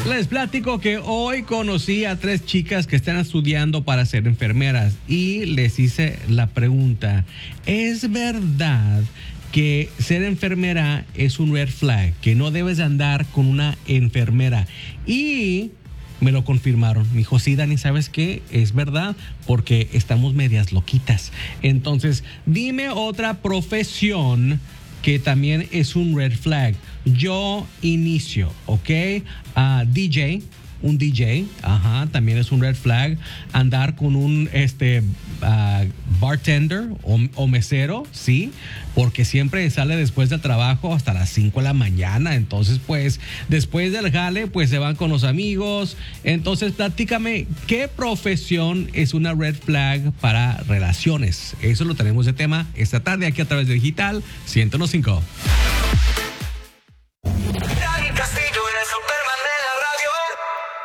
Les platico que hoy conocí a 3 chicas que están estudiando para ser enfermeras y les hice la pregunta, ¿es verdad que ser enfermera es un red flag, que no debes de andar con una enfermera? Y me lo confirmaron. Me dijo, sí, Dani, ¿sabes qué? Es verdad, porque estamos medias loquitas. Entonces, dime otra profesión que también es un red flag. Yo inicio, ¿ok? DJ, un DJ, también es un red flag. Andar con un bartender o mesero, sí, porque siempre sale después del trabajo hasta las 5 de la mañana. Entonces, pues, después del jale, pues se van con los amigos. Entonces, platícame, ¿qué profesión es una red flag para relaciones? Eso lo tenemos de tema esta tarde aquí a través de Digital 101.5.